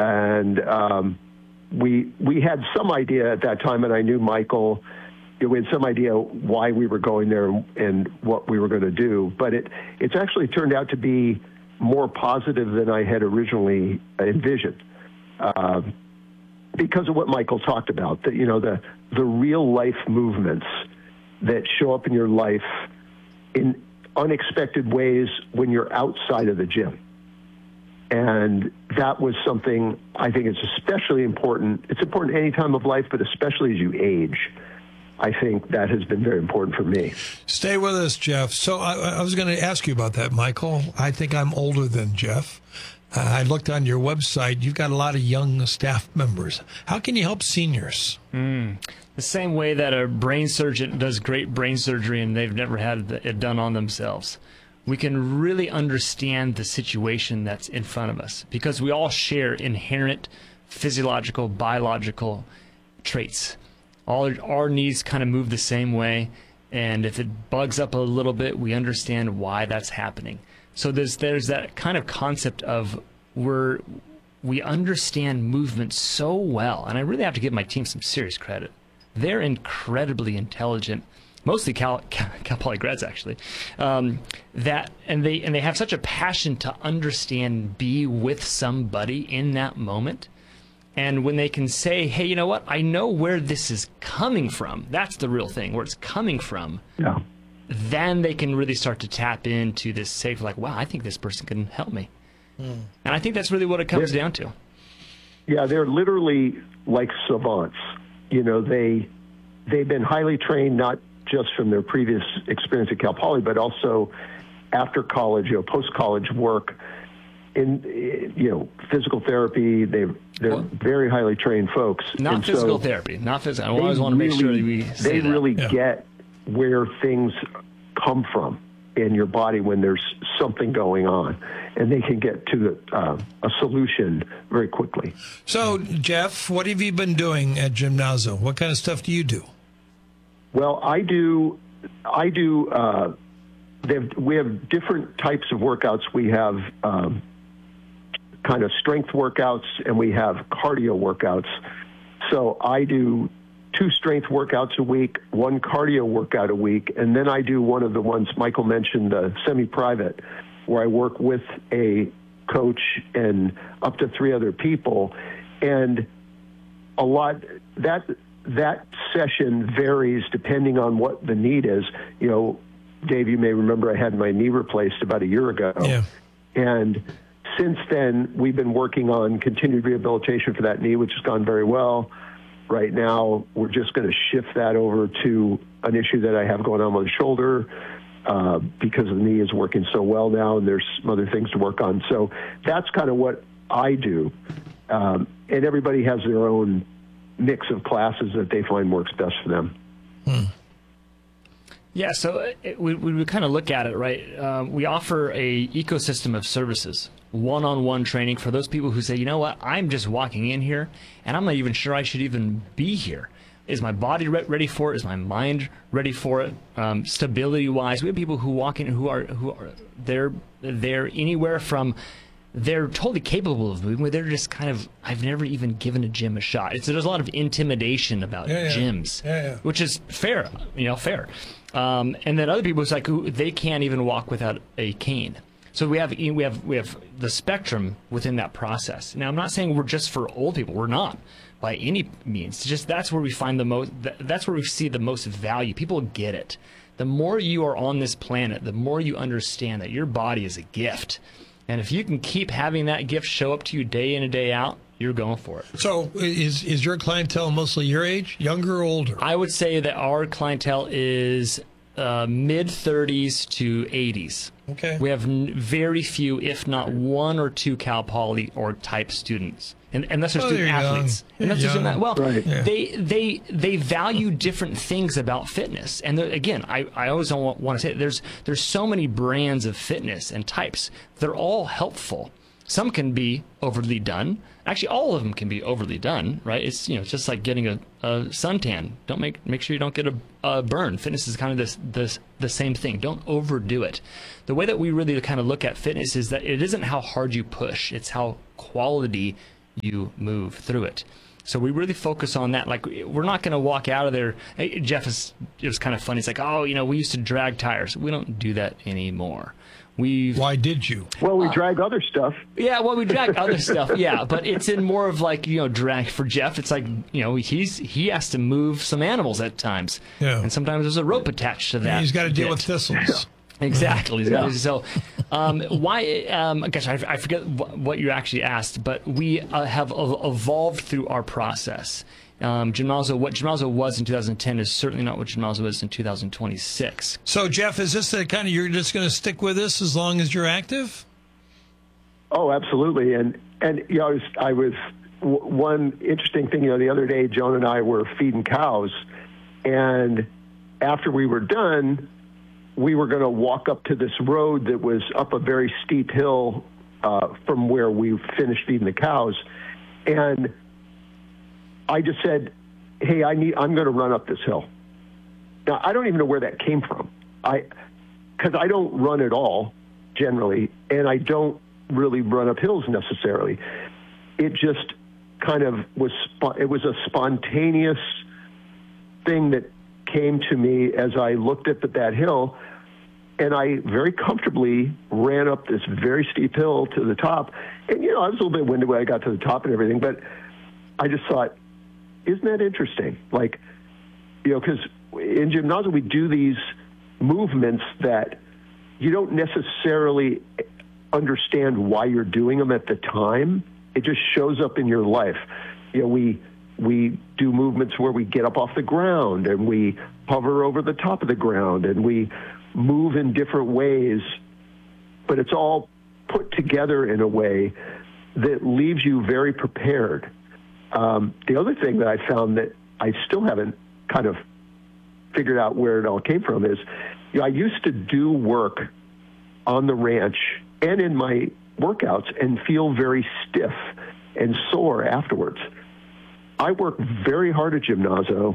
And we had some idea at that time, and I knew Michael. We had some idea why we were going there and what we were going to do, but it's actually turned out to be more positive than I had originally envisioned, because of what Michael talked about. That the real life movements that show up in your life in unexpected ways when you're outside of the gym. And that was something I think is especially important. It's important any time of life, but especially as you age. I think that has been very important for me. Stay with us, Jeff. So I was going to ask you about that, Michael. I think I'm older than Jeff. I looked on your website. You've got a lot of young staff members. How can you help seniors? The same way that a brain surgeon does great brain surgery and they've never had it done on themselves. We can really understand the situation that's in front of us because we all share inherent physiological, biological traits. All our needs kind of move the same way, and if it bugs up a little bit, we understand why that's happening. So there's that kind of concept of we understand movement so well, and I really have to give my team some serious credit. They're incredibly intelligent, mostly Cal Poly grads actually. And they have such a passion to understand, be with somebody in that moment. And when they can say, hey, you know what? I know where this is coming from. That's the real thing, where it's coming from. Yeah. Then they can really start to tap into this safe, like, wow, I think this person can help me. And I think that's really what it comes down to. Yeah, they're literally like savants. They've been highly trained, not just from their previous experience at Cal Poly, but also after college, post-college work in physical therapy. They're very highly trained folks. Not physical therapy, not physical. I always want to make sure that we say that. They really get where things come from in your body when there's something going on, and they can get to a solution very quickly. So, Jeff, what have you been doing at Gymnazo? What kind of stuff do you do? Well, I do. We have different types of workouts. We have kind of strength workouts, and we have cardio workouts. So I do 2 strength workouts a week, 1 cardio workout a week, and then I do one of the ones Michael mentioned, the semi-private, where I work with a coach and up to 3 other people. And a lot that session varies depending on what the need is. Dave, you may remember I had my knee replaced about a year ago. Yeah. And since then, we've been working on continued rehabilitation for that knee, which has gone very well. Right now, we're just going to shift that over to an issue that I have going on with the shoulder because the knee is working so well now, and there's some other things to work on. So that's kind of what I do. And everybody has their own mix of classes that they find works best for them. Yeah, so we kind of look at it, right? We offer a ecosystem of services, one-on-one training for those people who say, you know what, I'm just walking in here, and I'm not even sure I should even be here. Is my body ready for it? Is my mind ready for it? Stability-wise, we have people who walk in who are they're anywhere from they're totally capable of moving. They're just kind of, I've never even given a gym a shot. There's a lot of intimidation about gyms, which is fair, fair. And then other people, it's like they can't even walk without a cane. So we have the spectrum within that process. Now, I'm not saying we're just for old people. We're not by any means. It's just that's where we find the most. That's where we see the most value. People get it. The more you are on this planet, the more you understand that your body is a gift. And if you can keep having that gift show up to you day in and day out, you're going for it. So is your clientele mostly your age, younger or older? I would say that our clientele is mid-30s to 80s. Okay. We have very few, if not 1 or 2 Cal Poly or type students. Unless they're student athletes. They value different things about fitness. And again, I always don't want to say it. There's so many brands of fitness and types. They're all helpful. Some can be overly done. Actually, all of them can be overly done, right? It's just like getting a suntan. Don't make sure you don't get a burn. Fitness is kind of the same thing. Don't overdo it. The way that we really kind of look at fitness is that it isn't how hard you push. It's how quality you move through it. So we really focus on that. Like, we're not going to walk out of there. Hey, Jeff, it was kind of funny. It's like, oh, we used to drag tires. We don't do that anymore. Why did you? Well, we drag other stuff. Yeah, well, we drag other stuff. Yeah, but it's in more of like, drag for Jeff. It's like, he has to move some animals at times. Yeah. And sometimes there's a rope attached to that. He's got to deal with thistles. Exactly. Yeah. So, why? Gosh, I forget what you actually asked, but we have evolved through our process. Jim Malzo, what Jim Malzo was in 2010 is certainly not what Jim Malzo is in 2026. So, Jeff, is this the kind of, you're just going to stick with this as long as you're active? Oh, absolutely. And I was one interesting thing. The other day, Joan and I were feeding cows, and after we were done, we were going to walk up to this road that was up a very steep hill from where we finished feeding the cows, and I just said, "Hey, I'm going to run up this hill." Now, I don't even know where that came from. Because I don't run at all generally, and I don't really run up hills necessarily. It just kind of was. It was a spontaneous thing that came to me as I looked up at that hill, and I very comfortably ran up this very steep hill to the top. And I was a little bit winded when I got to the top and everything, but I just thought, isn't that interesting? Like, because in gymnasia we do these movements that you don't necessarily understand why you're doing them at the time. It just shows up in your life. We do movements where we get up off the ground and we hover over the top of the ground and we move in different ways, but it's all put together in a way that leaves you very prepared. The other thing that I found that I still haven't kind of figured out where it all came from is, I used to do work on the ranch and in my workouts and feel very stiff and sore afterwards. I work very hard at Gymnazo,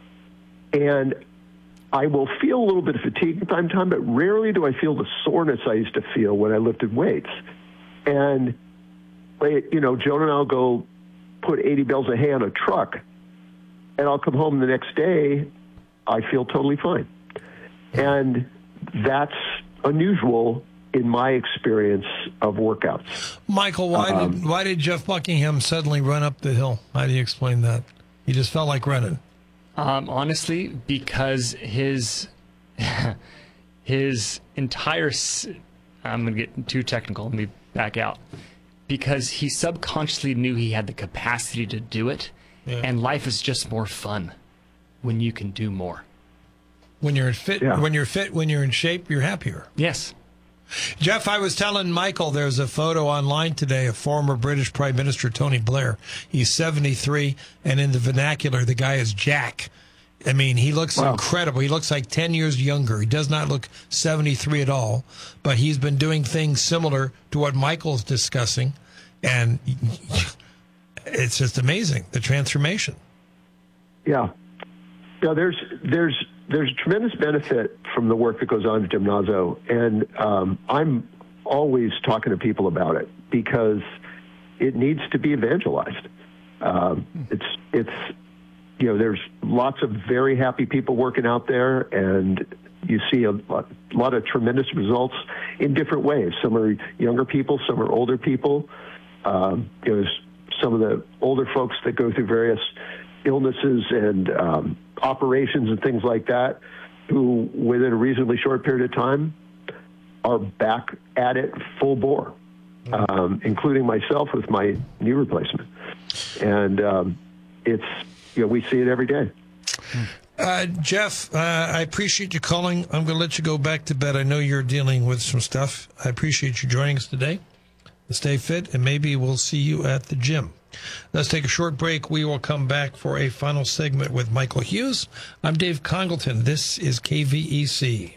and I will feel a little bit of fatigue from time to time, but rarely do I feel the soreness I used to feel when I lifted weights. And, Joan and I'll go put 80 bales of hay on a truck, and I'll come home the next day, I feel totally fine. And that's unusual in my experience of workouts. Michael, why did Jeff Buckingham suddenly run up the hill? How do you explain that? He just felt like running. Honestly, because his entire, I'm going to get too technical, let me back out, because he subconsciously knew he had the capacity to do it, and life is just more fun when you can do more. When you're fit, when you're in shape, you're happier. Yes. Jeff, I was telling Michael there's a photo online today of former British Prime Minister Tony Blair. He's 73, and in the vernacular, the guy is Jack. I mean, he looks incredible. He looks like 10 years younger. He does not look 73 at all, but he's been doing things similar to what Michael's discussing, and it's just amazing, the transformation. Yeah. There's tremendous benefit from the work that goes on at Gymnazo, and I'm always talking to people about it because it needs to be evangelized. There's lots of very happy people working out there, and you see a lot of tremendous results in different ways. Some are younger people, some are older people. There's some of the older folks that go through various illnesses and operations and things like that, who within a reasonably short period of time are back at it full bore, including myself with my knee replacement. And we see it every day. Jeff, I appreciate you calling. I'm going to let you go back to bed. I know you're dealing with some stuff. I appreciate you joining us today. Stay fit, and maybe we'll see you at the gym. Let's take a short break. We will come back for a final segment with Michael Hughes. I'm Dave Congleton. This is KVEC.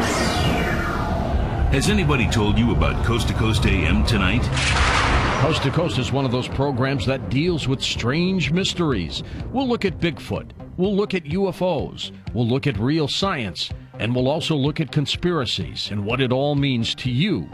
Has anybody told you about Coast to Coast AM tonight? Coast to Coast is one of those programs that deals with strange mysteries. We'll look at Bigfoot. We'll look at UFOs. We'll look at real science. And we'll also look at conspiracies and what it all means to you.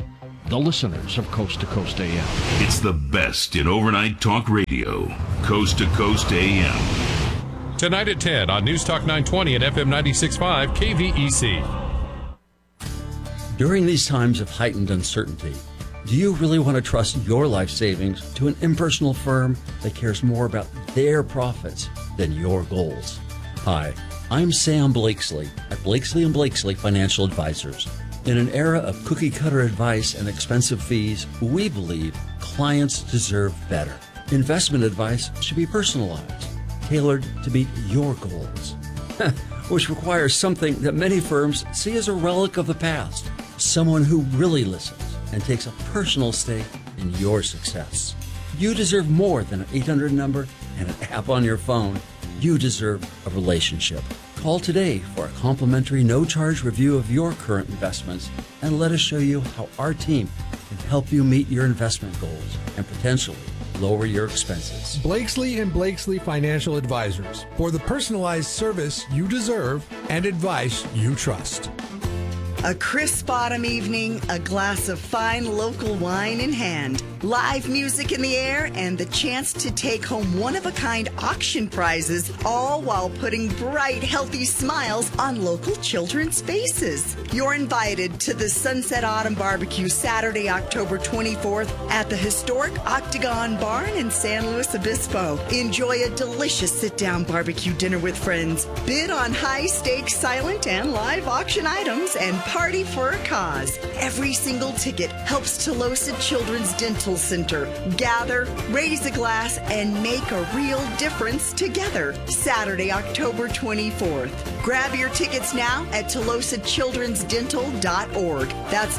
the listeners of Coast to Coast AM. It's the best in overnight talk radio. Coast to Coast AM. Tonight at 10 on News Talk 920 and FM 96.5 KVEC. During these times of heightened uncertainty, do you really want to trust your life savings to an impersonal firm that cares more about their profits than your goals? Hi, I'm Sam Blakesley at Blakesley & Blakesley Financial Advisors. In an era of cookie-cutter advice and expensive fees, we believe clients deserve better. Investment advice should be personalized, tailored to meet your goals, which requires something that many firms see as a relic of the past, someone who really listens and takes a personal stake in your success. You deserve more than an 800 number and an app on your phone. You deserve a relationship. Call today for a complimentary no-charge review of your current investments and let us show you how our team can help you meet your investment goals and potentially lower your expenses. Blakesley & Blakesley Financial Advisors, for the personalized service you deserve and advice you trust. A crisp autumn evening, a glass of fine local wine in hand, live music in the air, and the chance to take home one-of-a-kind auction prizes, all while putting bright, healthy smiles on local children's faces. You're invited to the Sunset Autumn Barbecue Saturday, October 24th at the historic Octagon Barn in San Luis Obispo. Enjoy a delicious sit-down barbecue dinner with friends, bid on high-stakes silent and live auction items, and party for a cause. Every single ticket helps Tolosa Children's Dental Center gather, raise a glass, and make a real difference together. Saturday, October 24th. Grab your tickets now at TolosaChildren'sDental.org. That's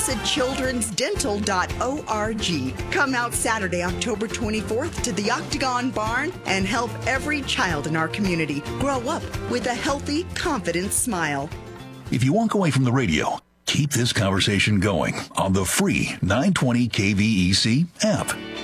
TolosaChildren'sDental.org. Come out Saturday, October 24th to the Octagon Barn and help every child in our community grow up with a healthy, confident smile. If you walk away from the radio, keep this conversation going on the free 920 KVEC app.